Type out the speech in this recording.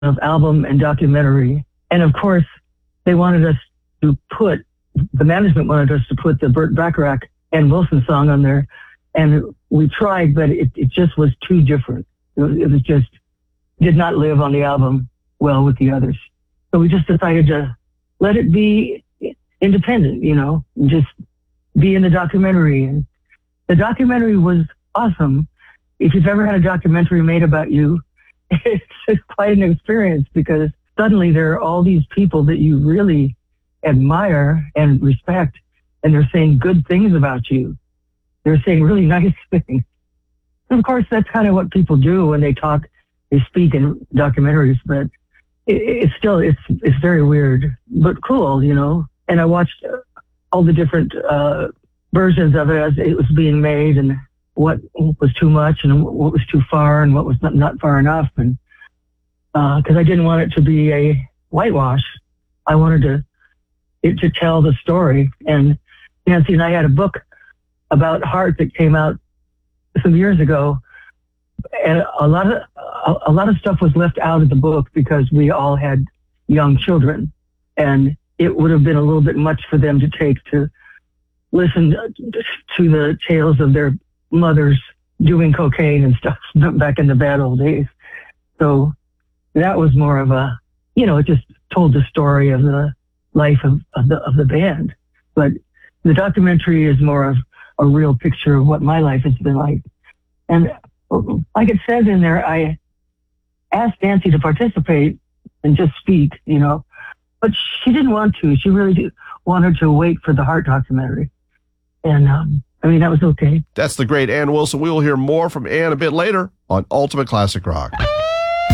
of album and documentary. And of course, they wanted us to put, the management wanted us to put the Burt Bacharach and Wilson song on there. And we tried, but it just was too different. It was just, did not live on the album well with the others. So we just decided to let it be independent, and just be in the documentary. And the documentary was awesome. If you've ever had a documentary made about you, it's quite an experience, because suddenly there are all these people that you really admire and respect, and they're saying good things about you. They're saying really nice things. And of course, that's kind of what people do when they talk, they speak in documentaries, but it's still, it's very weird, but cool, And I watched all the different versions of it as it was being made, and what was too much and what was too far and what was not far enough. And because I didn't want it to be a whitewash, I wanted it to tell the story. And Nancy and I had a book about Heart that came out some years ago, and a lot of stuff was left out of the book because we all had young children, and it would have been a little bit much for them to take to listen to the tales of their mothers doing cocaine and stuff back in the bad old days. So that was more of a, it just told the story of the life of the band. But the documentary is more of a real picture of what my life has been like. And like it says in there, I asked Nancy to participate and just speak, but she didn't want to. She really wanted to wait for the Heart documentary. And that was okay. That's the great Ann Wilson. We will hear more from Ann a bit later on Ultimate Classic Rock.